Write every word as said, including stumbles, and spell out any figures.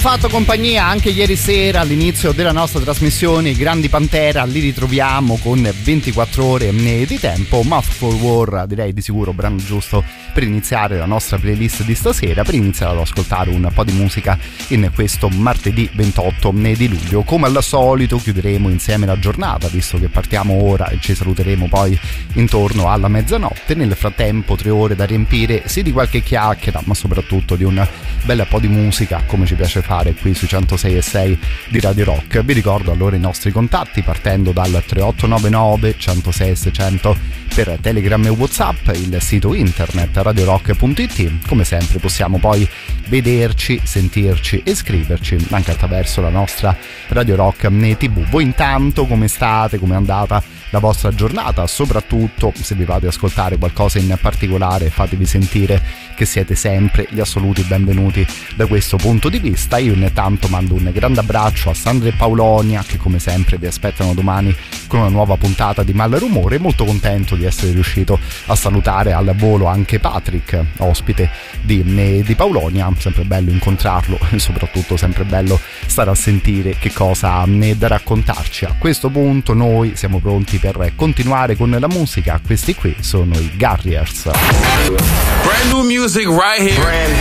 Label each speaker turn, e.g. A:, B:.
A: Fatto compagnia anche ieri sera all'inizio della nostra trasmissione i Grandi Pantera, li ritroviamo con ventiquattro ore di tempo. Mask for War, direi di sicuro brano giusto per iniziare la nostra playlist di stasera, per iniziare ad ascoltare un po' di musica in questo martedì ventotto di luglio. Come al solito chiuderemo insieme la giornata, visto che partiamo ora e ci saluteremo poi intorno alla mezzanotte. Nel frattempo tre ore da riempire sì di qualche chiacchiera, ma soprattutto di un bel po' di musica, come ci piace fare qui sui centosei e sei di Radio Rock. Vi ricordo allora i nostri contatti, partendo dal tre otto nove nove centosei seicento per Telegram e WhatsApp, il sito internet radio rock punto it. Come sempre possiamo poi vederci, sentirci e scriverci anche attraverso la nostra Radio Rock tivù. Voi intanto come state? Come è andata la vostra giornata? Soprattutto se vi fate ascoltare qualcosa in particolare, fatevi sentire che siete sempre gli assoluti benvenuti da questo punto di vista. Io intanto mando un grande abbraccio a Sandra e Paulonia, che come sempre vi aspettano domani con una nuova puntata di Malrumore. Molto contento di essere riuscito a salutare al volo anche Patrick, ospite di, di Paulonia. Sempre bello incontrarlo e soprattutto sempre bello stare a sentire che cosa ha da raccontarci. A questo punto noi siamo pronti per continuare con la musica. Questi qui sono i Garriers.
B: Brand new music right here. Brand